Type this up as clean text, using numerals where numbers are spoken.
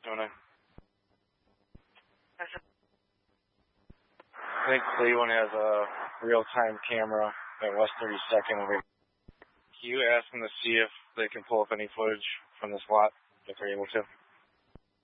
Doing it. I think Cleveland has a real-time camera at West 32nd. Can you ask them to see if they can pull up any footage from this lot, if they're able to?